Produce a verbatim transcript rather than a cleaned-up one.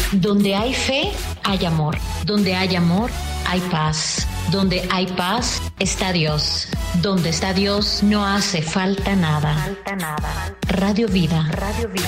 Donde hay fe, hay amor. Donde hay amor, hay paz. Donde hay paz, está Dios. Donde está Dios, no hace falta nada. Falta nada. Radio Vida. Radio Vida.